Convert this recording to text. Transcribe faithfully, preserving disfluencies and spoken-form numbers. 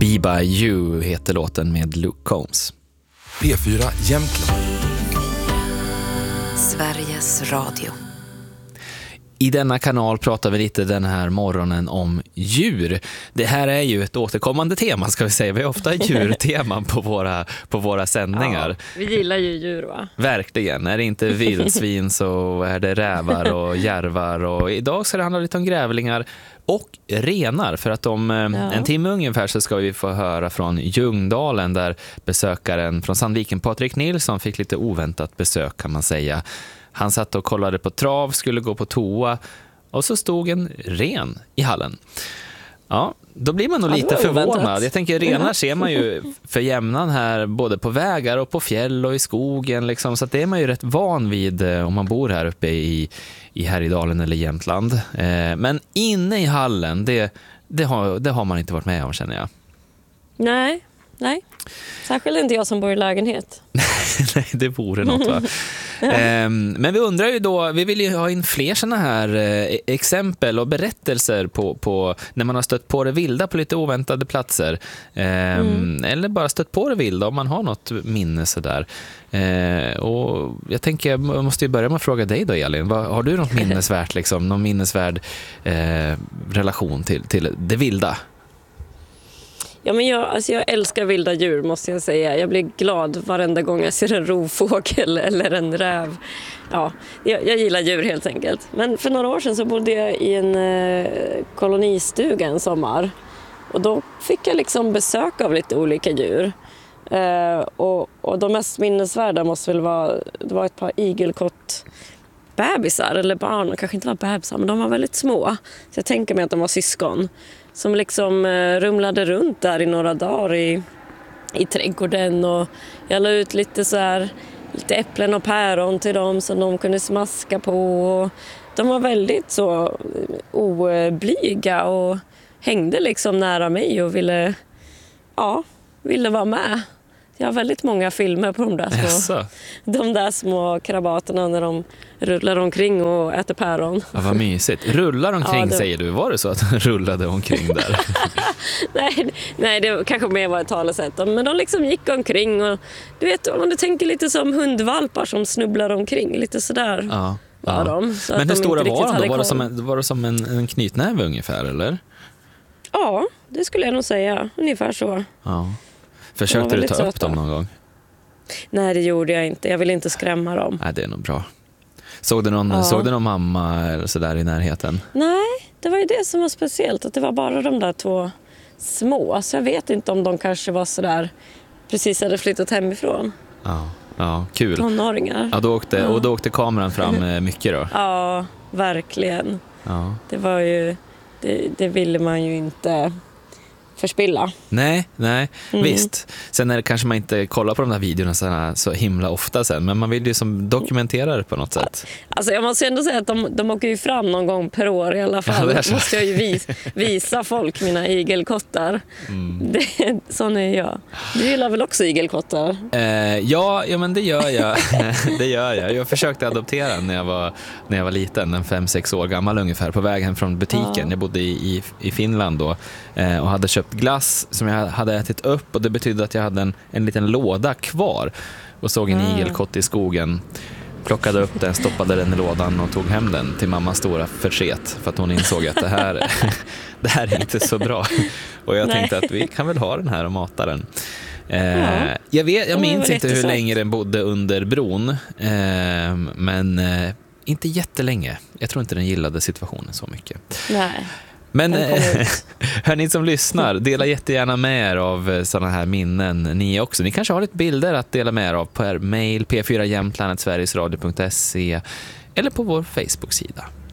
Be By You heter låten med Luke Combs. P fyra Jämtland. Sveriges Radio. I denna kanal pratar vi lite den här morgonen om djur. Det här är ju ett återkommande tema, ska vi säga. Vi har ofta djurteman på våra, på våra sändningar. Ja, vi gillar ju djur, va? Verkligen. Är det inte vildsvin så är det rävar och järvar. Och idag ska det handla lite om grävlingar och renar. För att om ja. en timme ungefär så ska vi få höra från Ljungdalen, där besökaren från Sandviken, Patrik Nilsson, fick lite oväntat besök, kan man säga. Han satt och kollade på trav, skulle gå på toa, och så stod en ren i hallen. Ja, då blir man nog ja, lite förvånad. Oväntat. Jag tänker, renar ser man ju för jämnan här, både på vägar och på fjäll och i skogen. Liksom. Så att det är man ju rätt van vid om man bor här uppe i, i Härjedalen eller Jämtland. Eh, men inne i hallen, det, det, har, det har man inte varit med om, känner jag. Nej, nej. Särskilt inte jag som bor i lägenhet. Nej, det vore något, va? um, men vi undrar ju då, vi vill ju ha in fler såna här eh, exempel och berättelser på, på när man har stött på det vilda på lite oväntade platser. Um, mm. Eller bara stött på det vilda om man har något minne sådär. Uh, och jag tänker, jag måste ju börja med att fråga dig då, Elin. Vad, har du något minnesvärt, liksom, någon minnesvärd eh, relation till, till det vilda? Ja, men jag, alltså jag älskar vilda djur, måste jag säga. Jag blir glad varenda gång jag ser en rovfågel eller en räv. Ja, jag, jag gillar djur helt enkelt. Men för några år sedan så bodde jag i en eh, kolonistuga en sommar. Och då fick jag liksom besök av lite olika djur. Eh, och, och de mest minnesvärda måste väl vara, det var ett par igelkott bebisar, eller barn, kanske inte var bebisar, men de var väldigt små. Så jag tänker mig att de var syskon. Som liksom eh, rumlade runt där i några dagar i, i trädgården, och jag la ut lite så här, lite äpplen och päron till dem som de kunde smaska på. Och de var väldigt så oblyga och hängde liksom nära mig och ville, ja, ville vara med. Jag har väldigt många filmer på de där små, de där små krabaterna när de rullar omkring och äter päron. Ja, vad mysigt. Rullar omkring, ja, det... säger du. Var det så att de rullade omkring där? nej, nej, det kanske mer var ett talesätt. Men de liksom gick omkring, och du vet, om du tänker lite som hundvalpar som snubblar omkring, lite sådär. Ja, ja. De, så men hur stora var de då? Var det som, en, var det som en, en knytnäve ungefär, eller? Ja, det skulle jag nog säga. Ungefär så. Ja. Försökte du ta upp dem någon gång? Nej, det gjorde jag inte. Jag ville inte skrämma dem. Nej, det är nog bra. Såg du någon, ja. såg du någon mamma eller så där i närheten? Nej, det var ju det som var speciellt. Att det var bara de där två små. Så jag vet inte om de kanske var så där precis hade flyttat hemifrån. Ja, ja, kul. Tonåringar. Ja, då åkte, och då åkte kameran fram mycket då? Ja, verkligen. Ja. Det var ju... Det, det ville man ju inte... förspilla. Nej, nej, mm. visst. Sen är det kanske man inte kollar på de där videorna så, så himla ofta sen, men man vill ju som dokumentera det på något sätt. Alltså jag måste ändå säga att de, de åker ju fram någon gång per år i alla fall. Ja, måste jag ju vis, visa folk mina igelkottar. Mm. Det, sån är jag. Du gillar väl också igelkottar? Eh, ja, ja, men det gör jag. det gör jag. Jag försökte adoptera när jag var, när jag var liten, en fem sex år gammal ungefär, på vägen från butiken. Ja. Jag bodde i, i, i Finland då eh, och hade köpt glass som jag hade ätit upp, och det betydde att jag hade en, en liten låda kvar, och såg en mm. igelkott i skogen, plockade upp den, stoppade den i lådan och tog hem den till mammas stora förtret, för att hon insåg att det här, det här är inte så bra, och jag Nej. tänkte att vi kan väl ha den här och mata den. Eh, ja. jag, vet, jag minns inte hur länge den bodde under bron, eh, men eh, inte jättelänge. Jag tror inte den gillade situationen så mycket. Nej. Men hör ni som lyssnar, dela jättegärna med er av sådana här minnen ni också. Ni kanske har lite bilder att dela med er av på er mail p fyra jämtland snabel-a sverigesradio punkt se eller på vår Facebook-sida.